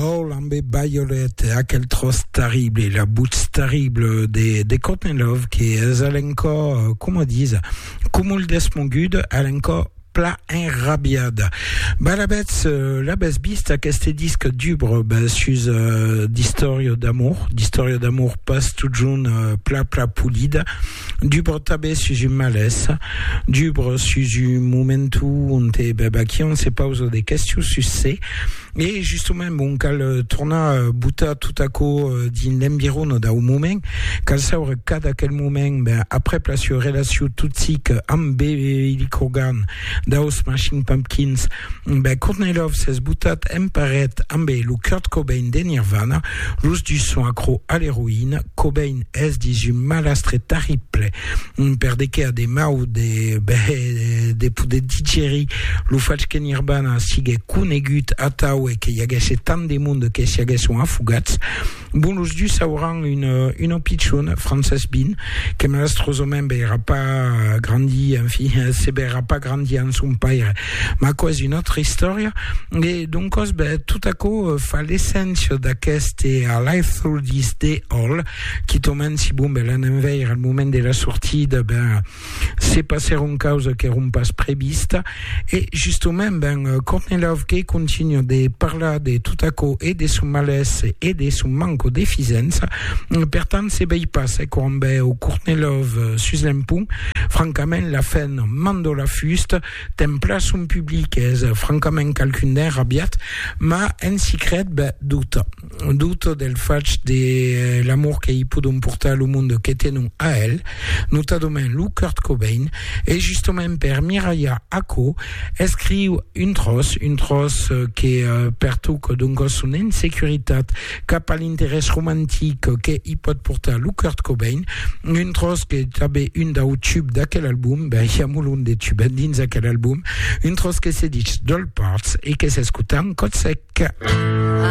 Oh, l'ambe Bayolette, aquel trost terrible, la bouche terrible des Courtney Love, qui est alenco, comment disent, cumul desmongud, alenco, plat inrabiade. La bête biste à qu'este disque d'ubre, sus d'historio d'amour passe tout jaune, plat poulide, d'ubre tabé sus un malaise, d'ubre sus un momentu, qui on sait pas aux des questions sus c'est. Et justement, bon, cal tourna bouta tout à coup din l'embiron da au moment, cal saure kad à quel moment, après place relation tout sic ambe ilikogan daos Machine Pumpkins, Courtney Love ses boutat emparet ambe lu Kurt Cobain de Nirvana, lus du son accro à l'héroïne, Cobain es dis un malastre terrible, perdeke a des mau des digeri, lu fatch que Nirvana sige kunegut atau et qu'il y a tant de monde que s'y a sont affugats. Bon, lus du sauran une pitchon, Frances Bean, que malastrosomem n'ira pas grandi, enfin, n'ira pas grandi en son père, mais cause une autre histoire. Et donc, tout à coup, fa l'essence d'aquest et à Life Through This Day All, qui tombe si bon, l'enveille, al moment de la sortie, c'est passé une cause qui est pas préviste. Et justement, Courtney Love qui continue de parler de tout à coup et de son malaise et de son manque d'efficience, pertant c'est bypass et qu'on au Courtney Love sus l'impung, francament la fin mando la fuste, tem place un public est francament calcun rabiat, ma en secret doute del fatch de l'amour qu'il peut porter au monde qui était nous à elle, notamment Lou Kurt Cobain, et justement per Miraya Ako écrit une trosse qui est perto que donc son insécurité cap à l'intérêt romantique qu'il peut porter à Lou Kurt Cobain, une trosse qui est tabé une d'un tube d'aquel album, il y a moulon des tubes dans aquel album, une trosse qui s'est dit Doll Parts et qui s'écoute en code sec.